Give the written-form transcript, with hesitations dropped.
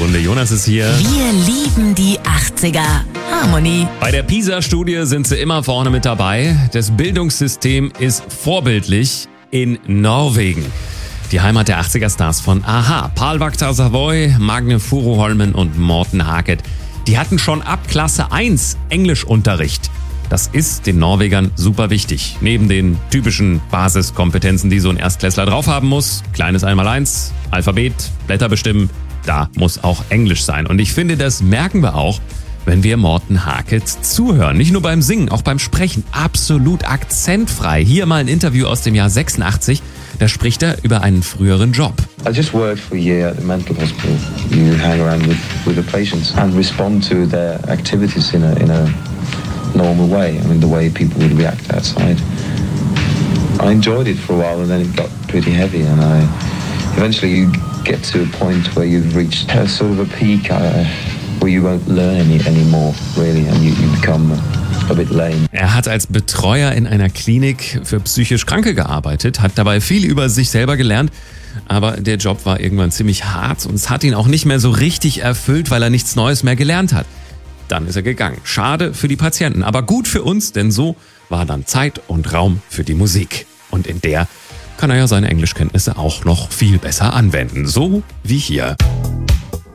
Runde. Jonas ist hier. Wir lieben die 80er. Harmony. Bei der PISA-Studie sind sie immer vorne mit dabei. Das Bildungssystem ist vorbildlich in Norwegen. Die Heimat der 80er-Stars von a-ha. Pål Vaktar Savoy, Magne Furuholmen und Morten Harket. Die hatten schon ab Klasse 1 Englischunterricht. Das ist den Norwegern super wichtig. Neben den typischen Basiskompetenzen, die so ein Erstklässler drauf haben muss. Kleines Einmaleins, Alphabet, Blätter bestimmen. Da muss auch Englisch sein. Und ich finde, das merken wir auch, wenn wir Morten Harket zuhören. Nicht nur beim Singen, auch beim Sprechen. Absolut akzentfrei. Hier mal ein Interview aus dem Jahr 86. Da spricht er über einen früheren Job. I just worked for a year at the mental hospital. You hang around with the patients and respond to their activities in a normal way. I mean, the way people would react outside. I enjoyed it for a while and then it got pretty heavy and eventually you get to a point where you've reached a sort of a peak where you won't learn anymore, really, and you become a bit lame. Er hat als Betreuer in einer Klinik für psychisch Kranke gearbeitet, hat dabei viel über sich selber gelernt, aber der Job war irgendwann ziemlich hart und es hat ihn auch nicht mehr so richtig erfüllt, weil er nichts Neues mehr gelernt hat. Dann ist er gegangen. Schade für die Patienten, aber gut für uns, denn so war dann Zeit und Raum für die Musik. Und in der kann er ja seine Englischkenntnisse auch noch viel besser anwenden. So wie hier.